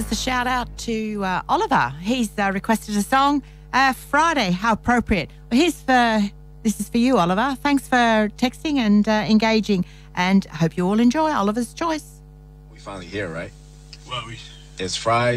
just a shout out to Oliver. He's requested a song, Friday. How appropriate. Well, this is for you, Oliver. Thanks for texting and engaging, and hope you all enjoy Oliver's choice. We finally here, right? Well, it's Friday.